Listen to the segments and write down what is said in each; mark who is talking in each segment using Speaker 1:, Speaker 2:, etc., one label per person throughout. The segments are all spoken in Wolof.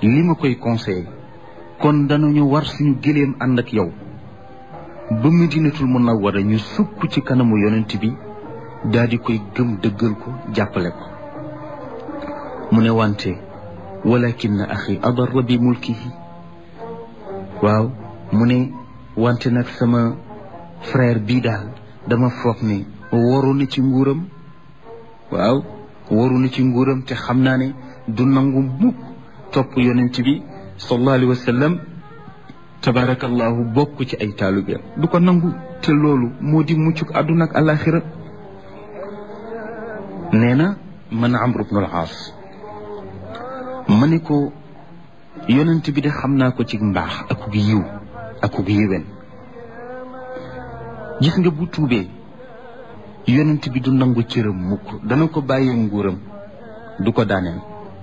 Speaker 1: li ma koy conseillé kon danañu war suñu gëléem ànd ak yow ba Madinatul Munawwara ñu sukk ci kanamu yonent bi daal di koy gëm dëggal ko jàppale ko mu ne wante walakin axi adarra bi mulkihi waaw mu ne wante nag sama frère bii daal dama foog ne waru na ci nguuram waaw waru na ci nguuram te xam naa ne du nangu mukk topp yonent bi sallallahu alayhi wa sallam tabarakallahu bokk ci ay taalibe du ko nangu te loolu moo di muccuk àdduna ak alaxira nee na man Amr ibn al-As ma ne ko yonent bi de xam naa ko ci mbaax akuk yiw akuk yiwen gis nga bu tuubee yonent bi du nangu cëram mukk dana ko bàyyee nguuram du ko daaneel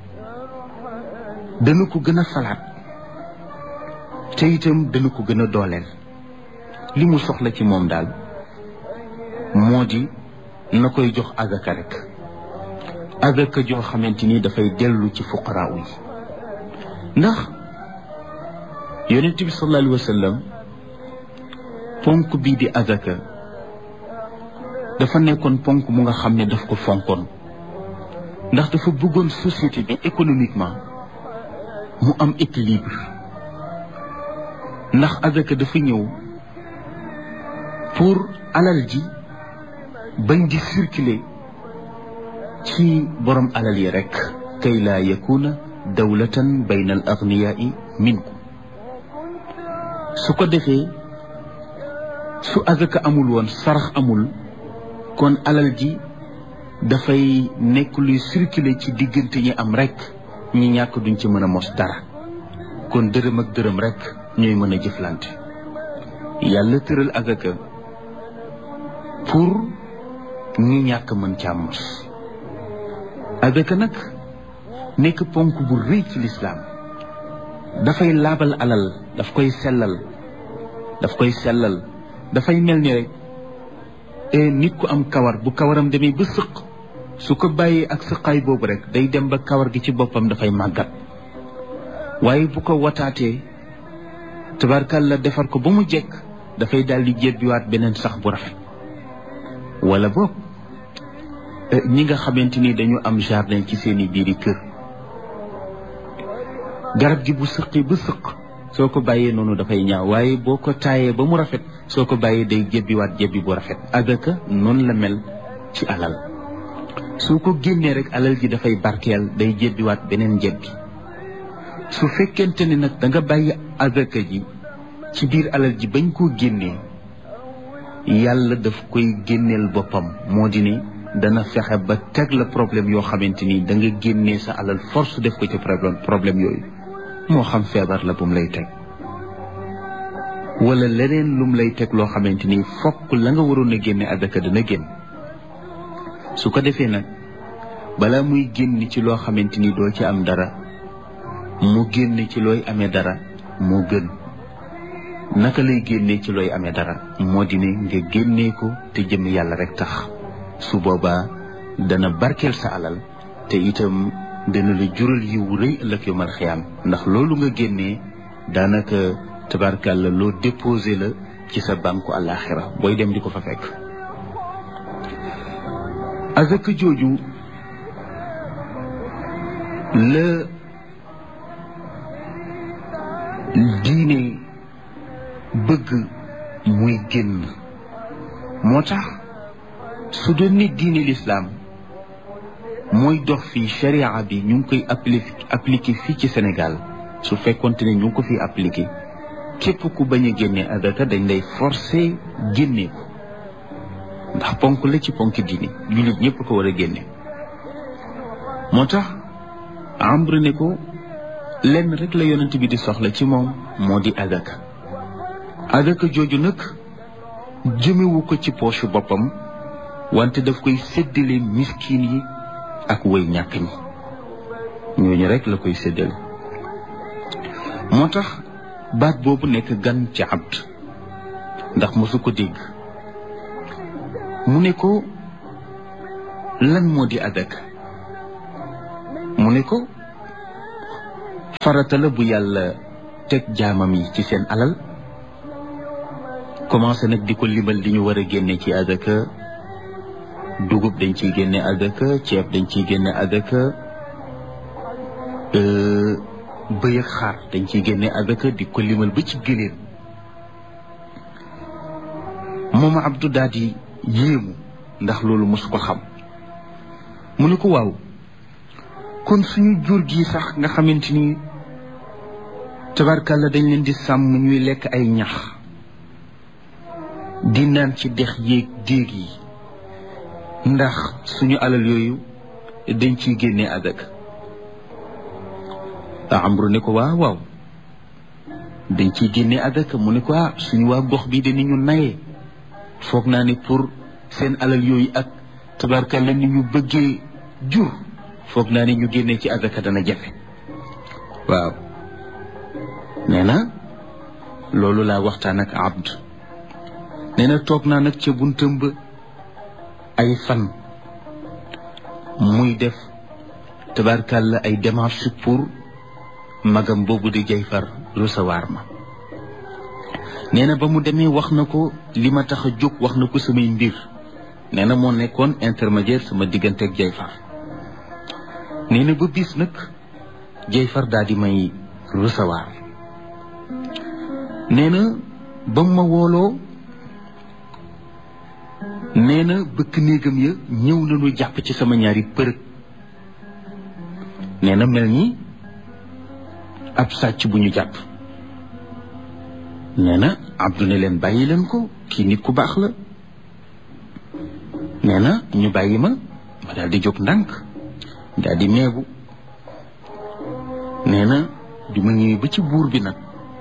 Speaker 1: dana ko gën a falaat te itam dana ko gën a dooleel li mu soxla ci moom daal moo di na koy jox azaka rek azaka joo xamante ni dafay dellu ci fuqaraa yi ndax yonent bi sallallahu alayhi wa sallam ponk bii di azaka dafa nekkoon ponk mu nga xam ne daf ko fonkoon ndax dafa bëggoon société bi économiquement mu am équilibre ndax azaka dafa ñëw pour alal ji bañ di circuler ci borom alal yi rek kay laa yakuna dawlatan bayna al agniyaai minkum su ko defee su azaka amul woon sarax amul kon alal ji dafay nekk luy circuler ci diggante ñi am rek ñi ñàkk duñ ci mën a mos dara kon dërëm ak dërëm rek ñooy mën a jëflante yàlla tëral azaka pour ñi ñàkk mën caa mos azaka nag nekk ponk bu rëy ci lislaam dafay laabal alal daf koy sellal dafay mel ni rek nit ku am kawar bu kawaram demee ba sëq su ko bàyyee ak sëqaay boobu rek day dem ba kawar gi ci boppam dafay màggat waaye bu ko wataatee tabarkalla defar ko ba mu jekk dafay daal di jébbiwaat beneen sax bu rafet wala boog ñi nga xamante ni dañu am jardin ci seeni biiri kër garab gi bu sëqee ba sëq soo ko bàyyee noonu dafay ñaaw waaye boo ko taayee ba mu rafet soo ko bàyyee day jébbiwaat jébbi bu rafet azaka noonu la mel ci alal soo ko génnee rek alal ji dafay barkeel day jébbiwaat beneen jébbi su fekkente ne nag da nga bàyyi azaka ji ci biir alal ji bañ koo génnee yàlla daf koy génneel boppam moo di ne dana fexe ba teg la problème yoo xamante ni da nga génnee sa alal force def ko ci problème yooyu moo xam feebar la bu mu lay teg wala leneen lum lay teg loo xamante ni fokk la nga waroon a génne azaka dana génn su ko defee nag balaa muy génn ci loo xamante ni doo ci am dara mu génne ci looy amee dara moo gën naka lay génnee ci looy amee dara moo di ne nga génnee ko te jëm yàlla rek tax su boobaa dana barkeel sa alal te itam dana la jural yiw rëy ëllëg yawmal xiyaam ndax loolu nga génnee daanaka tabarkàlla loo déposé la ci sa banku àllaaxira booy dem di ko fa fekk azaka jooju la diine bëgg muy génn moo tax su doon nit diine lislaam mooy dox fii sharia bi ñu ngi koy appliqué fii ci Sénégal su fekkonte ne ñu ngi ko fi appliqué képp ku bañ a génne azaka dañ lay forcé génne ko ndax ponk la ci ponk diine jullit ñëpp ko war a génne moo tax Amr ne ko lenn rek la yonent bi di soxla ci moom moo di azaka jooju nag jëmewu ko ci poche boppam wante daf koy séddale miskin yi ak way ñàkk ñi ñooñu rek la koy séddale moo tax baat boobu nekk gan ci abd ndax mosu ko dégg mu ne ko lan moo di azaka mu ne ko farata la bu yàlla teg jaamam yi ci seen alal commencé nag di ko limal di ñu war a génne ci azaka. dugub dañ ciy génne azaka, ceeb dañ ciy génne azaka, bëy ak xar dañ ciy génne azaka, di ko limal ba ci gëléem. moom Abdou daal di yéemu ndax loolu mosu ko xam. mu ne ko waaw kon suñu jur gi sax nga xamante ni tabarkàlla dañ leen di sàmm ñuy lekk ay ñax di naan ci dex yéeg déeg yi, ndax suñu alal yooyu dañ ciy génne azaka. Amru ne ko waaw dañ ciy génne azaka. mu ne ko suñu waa gox bi de ni ñu nayee, foog naa ne pour seen alal yooyu ak tabarkalla ni ñu bëggee jur, foog naa ne ñu génne ci azaka dana jafe. waaw nee na loolu laa waxtaan ak Abd. nee na toog naa nag ca buntam ba ay fan muy def tabarkalla ay démarches pour magam boobu di Jayfar recevoir ma. nee na ba mu demee wax na ko li ma tax a jóg, wax na ko samay mbir. nee na moo nekkoon intermédiaire sama diggante ak Jayfar. nee na ba bis nag Jayfar daal di may recevoir. nee na ba mu ma wooloo, nee na bëkk néegam ya ñëw nañu jàpp ci sama ñaari përëg. nee na mel ni ab sàcc bu ñu jàpp. nee na Abdou ne leen bàyyi leen ko, kii nit ku baax la. nee na ñu bàyyi ma daal di jóg ndànk daal di meebu. nee na du ma ñëwee ba ci buur bi nag,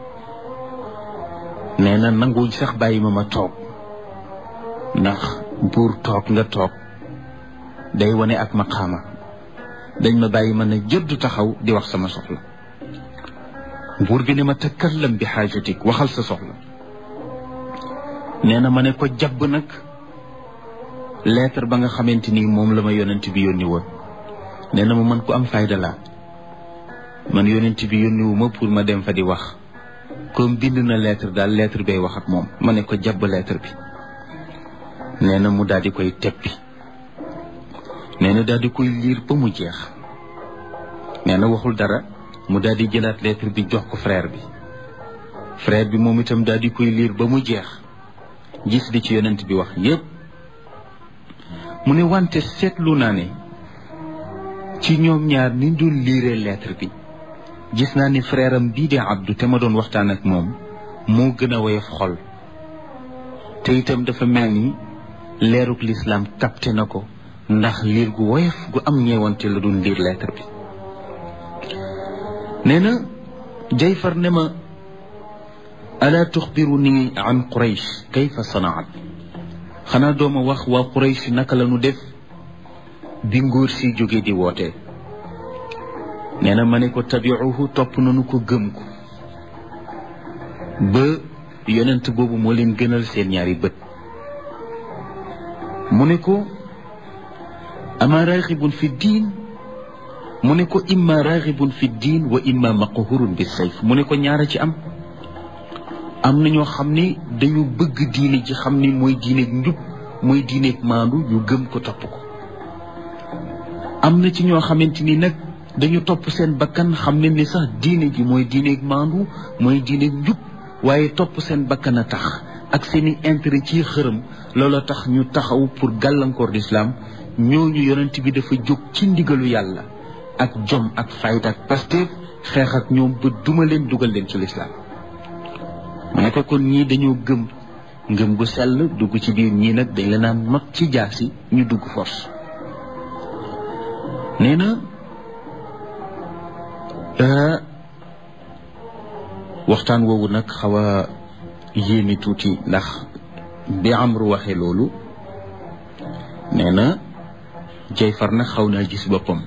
Speaker 1: nee na nanguñ sax bàyyi ma toog, ndax buur toog nga toog day wane ak maqaama. dañ ma bàyyi ma ne jëdd taxaw di wax sama soxla. buur bi ne ma takallam bi xaajatik, waxal sa soxla. nee na ma ne ko jabb nag lettre ba nga xamante ni moom la ma yonent bi yónni woon. nee na ma man ko am fayda laa, man yonent bi yónni wu ma pour ma dem fa di wax, comme bind na lettre daal lettre bay wax ak moom. ma ne ko jabb lettre bi. nee na mu daal di koy teppi. nee na daal di koy liir ba mu jeex. nee na waxul dara, mu daal di jëlaat lettre bi jox ko frère bi. frère bi moom itam daal di koy liir ba mu jeex, gis li ci yonent bi wax yépp. mu ne wante seetlu naa ne ci ñoom ñaar ni doon liiree lettre bi, gis naa ni frère am bii di Abdou te ma doon waxtaan ak moom moo gën a woyof xol, te itam dafa mel ni leeruk lislaam capté na ko, ndax liir gu woyof gu am ñeewante la doon liir lettre bi. nee na Jayfar ne ma alaa tuxbiruni an Quraysh kayfa sanaat, xanaa dooma wax waa Quraysh naka la ñu def bi nguur si jóge di woote. nee na ma ne ko tabiuhu, topp nañu ko gëm ko ba yonent boobu moo leen gënal seen ñaari bët. mu ne ko ama raxibun fi diin, mu ne ko imma raxibun fi diin wa imma maqhurun bi sayf. mu ne ko ñaara ci am na ñoo xam ne dañu bëgg diine ji, xam ni mooy diineeg njub, mooy diineeg maandu, ñu gëm ko topp ko. am na ci ñoo xamante ni nag dañu topp seen bakkan, xam ne ni sax diine ji mooy diineeg maandu, mooy diineeg njub, waaye topp seen bakkan a tax ak seeni intérêt ci xërëm, loola tax ñu taxaw pour gàllankoor l'islam. ñooñu yonent bi dafa jóg ci ndigalu yàlla ak jom ak fayda ak Pastef xeex ak ñoom ba duma leen dugal leen ci l'islam. mu ne ko kon ñii dañoo gëm ngëm gu sell dugg ci biir, ñii nag dañ la naan not ci jaasi ñu dugg force. nee na waxtaan woowu nag xaw a yéemi tuuti, ndax bi Amru waxee loolu, nee na Jayfar nag xaw naa gis boppam.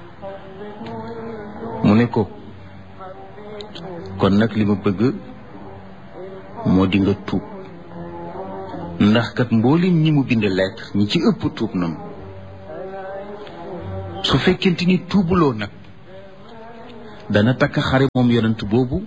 Speaker 1: mu ne ko kon nag li ma bëgg moo di nga tuub, ndax kat mboolem ñi mu bind lettre ñi ci ëpp tuub nañu. su fekkente ni tuubuloo nag dana takk xare moom yonent boobu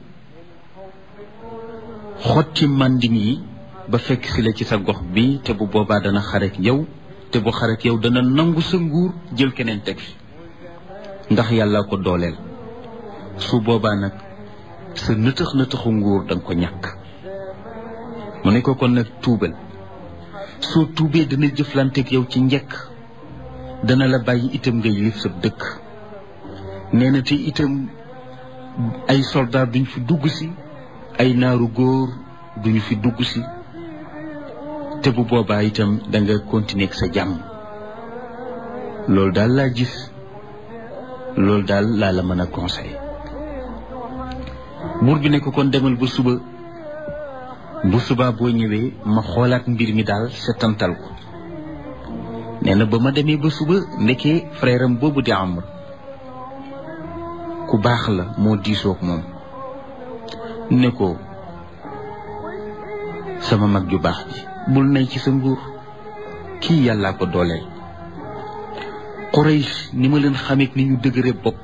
Speaker 1: xotti màndin yi ba fekk si la ci sa gox bi te bu boobaa dana xarek yow te bu xarek yow dana nangu sa nguur jël keneen teg fi ndax yàlla ko dooleel su boobaa nag sa nëtëxu nguur danga ko ñàkk mu ne ko kon nag tuubal soo tuubee dana jëflanteeg yow ci njëkk dana la bàyyi itam ngay yilif sa dëkk nee na te itam ay soldat duñ fi dugg si ay naaru góor duñu fi dugg si te bu boobaa itam danga continuer ak sa jàmm loolu daal laa gis loolu daal laa la mën a conseiller buur bi ne ko kon demal ba suba bu subaa boo ñëwee ma xoolaat mbir mi daal setantal ko nee na ba ma demee ba suba ndekee frère am boobu di Amr ku baax la moo diisoog moom ne ko sama mag ju baax ji bul nay ci sa nguur kii yàllaa ko dooleel Quraysh ni ma leen xamee ni ñu dëgëre bopp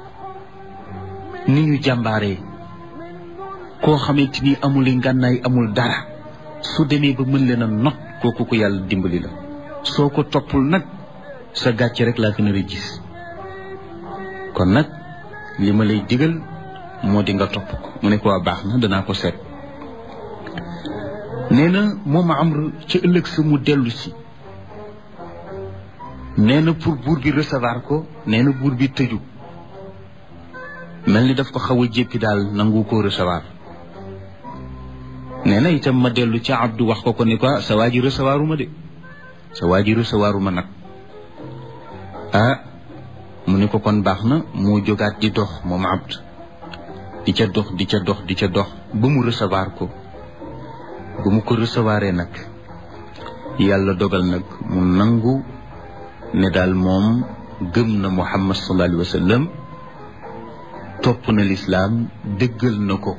Speaker 1: ni ñu jàmbaaree koo xamante ni amul ngànnaay amul dara su demee ba mën leen a not kooku ko yàlla dimbali la soo ko toppul nag sa gàcce rek laa gën a gis kon nag li ma lay digal moo di nga topp ko mu ne ko waa baax na danaa ko seet nee na moom Amr ci ëllëg sa mu dellu si nee na pour buur bi recevoir ko nee na buur bi tëju mel ni daf ko xaw a jéppi daal nangu ko recevoir nee na itam ma dellu ci Abdu wax ko ne ko sa waa ji recevoiruma de sa waa ji recevoiruma nag mu ne ko kon baax na moo jógaat di dox moom Abd di ca dox ba mu recevoir ko ba mu ko recevoiree nag yàlla dogal nag mu nangu ne daal moom gëm na Muhammad sallallahu alayhi wa sallam topp na lislaam dëggal na ko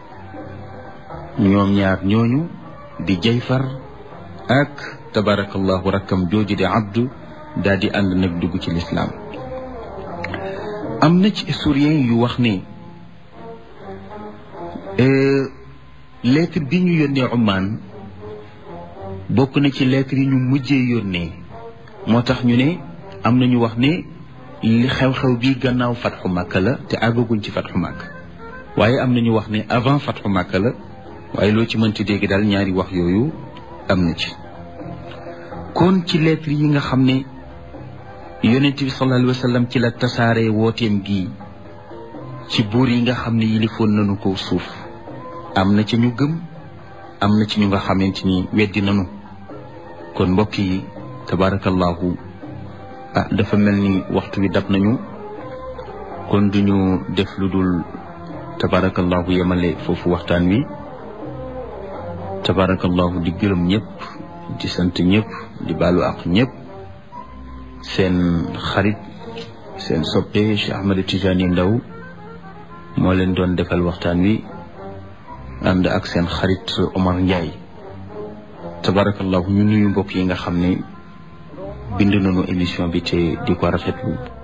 Speaker 1: ñoom ñaar ñooñu di Jayfar ak tabarakallahu rakkam jooju di Abdu daal di ànd nag dugg ci lislaam am na ci historien yu wax ne lettre bi ñu yónnee Oman bokk na ci lettre yi ñu mujjee yónnee moo tax ñu ne am na ñu wax ne li xew-xew bi gannaaw fatxu Makka la te àggaguñ ci fatxu Makka waaye am na ñu wax ne avant fatxu Makka la waaye loo ci mënti dégg daal ñaari wax yooyu am na ci kon ci lettre yi nga xam ne yonent bi sallallahu alayhi wa sallam ci la tasaare wooteem gi ci buur yi nga xam ne yilifoon nañu ko suuf am na ci ñu gëm am na ci ñu nga xamante ni weddi nañu kon mbokk yi tabarakallahu dafa mel ni waxtu wi dab nañu kon duñu def lu dul tabarakallahu yemale foofu waxtaan wi tabarakallahu di gërëm ñëpp di sant ñëpp di baalu ak ñëpp seen xarit seen soppe Cheikh Ahmed Tidiane Ndao moo leen doon defal waxtaan wi ànd ak seen xarit Omar Ndiaye tabarakallahu ñu nuyu mbokk yi nga xam ne bind nañu émission bi te di ko rafetlu